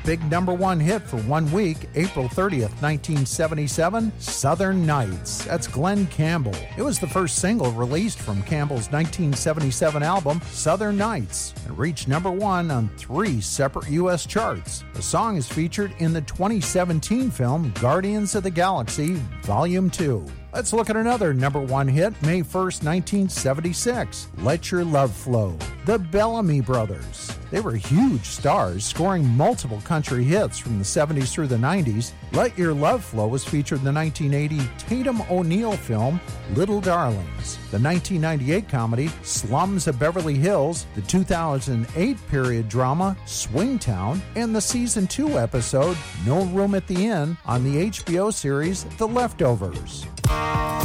big number one hit for 1 week, April 30th, 1977, Southern Nights. That's Glenn Campbell. It was the first single released from Campbell's 1977 album, Southern Nights, and reached number one on 3 separate U.S. charts. The song is featured in the 2017 film Guardians of the Galaxy, Volume 2. Let's look at another number one hit, May 1st, 1976, Let Your Love Flow. The Bellamy Brothers. They were huge stars, scoring multiple country hits from the 70s through the 90s. Let Your Love Flow was featured in the 1980 Tatum O'Neal film, Little Darlings, the 1998 comedy, Slums of Beverly Hills, the 2008 period drama, Swingtown, and the Season 2 episode, No Room at the Inn, on the HBO series, The Leftovers.